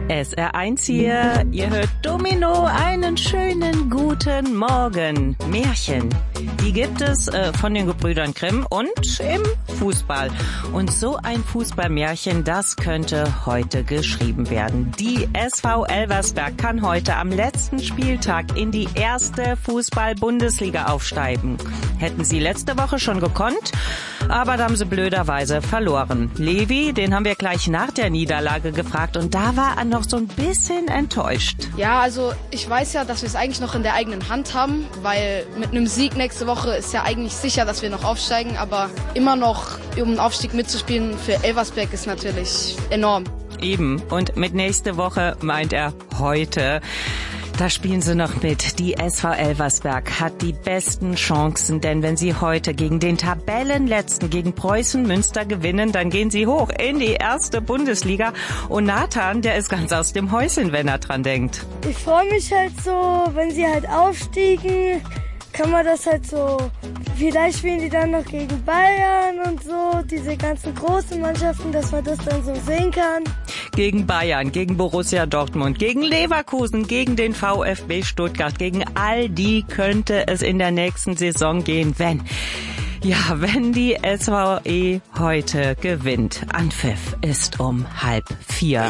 SR1 hier, ihr hört Domino, einen schönen guten Morgen. Märchen, die gibt es von den Gebrüdern Grimm und im Fußball. Und so ein Fußballmärchen, das könnte heute geschrieben werden. Die SV Elversberg kann heute am letzten Spieltag in die erste Fußball-Bundesliga aufsteigen. Hätten sie letzte Woche schon gekonnt, aber da haben sie blöderweise verloren. Levi, den haben wir gleich nach der Niederlage gefragt und da war er noch so ein bisschen enttäuscht. Ja, also ich weiß ja, dass wir es eigentlich noch in der eigenen Hand haben, weil mit einem Sieg nächste Woche ist ja eigentlich sicher, dass wir noch aufsteigen, aber immer noch um den Aufstieg mitzuspielen für Elversberg ist natürlich enorm. Eben, und mit nächste Woche meint er heute. Da spielen sie noch mit. Die SV Elversberg hat die besten Chancen, denn wenn sie heute gegen den Tabellenletzten, gegen Preußen Münster gewinnen, dann gehen sie hoch in die erste Bundesliga. Und Nathan, der ist ganz aus dem Häuschen, wenn er dran denkt. Ich freue mich halt so, wenn sie halt aufstiegen, kann man das halt so, vielleicht spielen die dann noch gegen Bayern und so, diese ganzen großen Mannschaften, dass man das dann so sehen kann. Gegen Bayern, gegen Borussia Dortmund, gegen Leverkusen, gegen den VfB Stuttgart, gegen all die könnte es in der nächsten Saison gehen, wenn die SVE heute gewinnt. Anpfiff ist um 3:30.